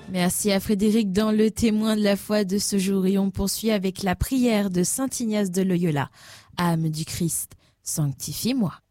Merci à Frédéric dans le témoin de la foi de ce jour et on poursuit avec la prière de Saint Ignace de Loyola. Âme du Christ, sanctifie-moi.